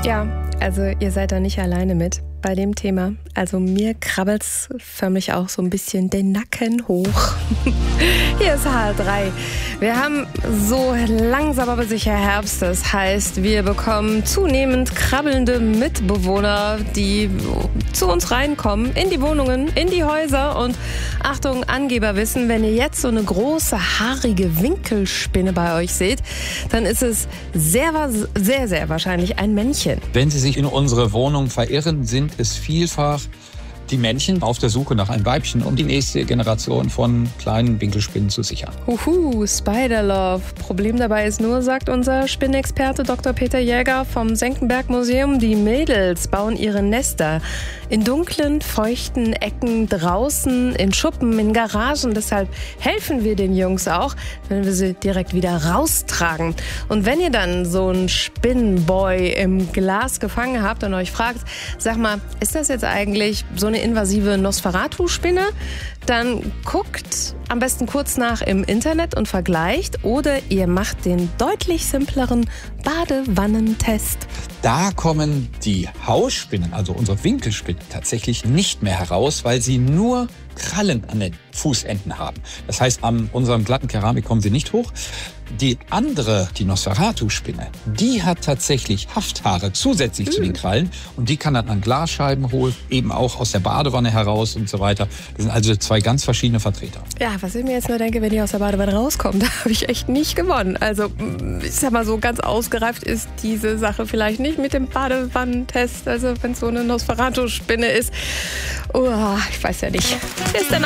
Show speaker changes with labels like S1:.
S1: Ja, also ihr seid da nicht alleine mit bei dem Thema. Also mir krabbelt's förmlich auch so ein bisschen den Nacken hoch. Hier ist HR3. Wir haben so langsam aber sicher Herbst. Das heißt, wir bekommen zunehmend krabbelnde Mitbewohner, die zu uns reinkommen, in die Wohnungen, in die Häuser. Und Achtung, Angeberwissen, wenn ihr jetzt so eine große, haarige Winkelspinne bei euch seht, dann ist es sehr, sehr wahrscheinlich ein Männchen.
S2: Wenn Sie sich in unsere Wohnung verirren, sind es vielfach die Männchen auf der Suche nach einem Weibchen, um die nächste Generation von kleinen Winkelspinnen zu sichern.
S1: Spider-Love. Problem dabei ist nur, sagt unser Spinnexperte Dr. Peter Jäger vom Senckenberg Museum, die Mädels bauen ihre Nester in dunklen, feuchten Ecken draußen, in Schuppen, in Garagen. Deshalb helfen wir den Jungs auch, wenn wir sie direkt wieder raustragen. Und wenn ihr dann so einen Spinnenboy im Glas gefangen habt und euch fragt, sag mal, ist das jetzt eigentlich so eine invasive Nosferatu-Spinne? Dann guckt am besten kurz nach im Internet und vergleicht, oder ihr macht den deutlich simpleren Badewannentest.
S2: Da kommen die Hausspinnen, also unsere Winkelspinnen, tatsächlich nicht mehr heraus, weil sie nur Krallen an den Fußenden haben. Das heißt, an unserem glatten Keramik kommen sie nicht hoch. Die andere, die Nosferatu-Spinne, die hat tatsächlich Hafthaare zusätzlich zu den Krallen, und die kann dann an Glasscheiben holen, eben auch aus der Badewanne heraus und so weiter. Das sind also zwei ganz verschiedene Vertreter.
S1: Ja, was ich mir jetzt nur denke, wenn die aus der Badewanne rauskommen, da habe ich echt nicht gewonnen. Also ich sag mal so, ganz ausgereift ist diese Sache vielleicht nicht mit dem Badewannentest. Also wenn es so eine Nosferatu-Spinne ist, ich weiß ja nicht. Ist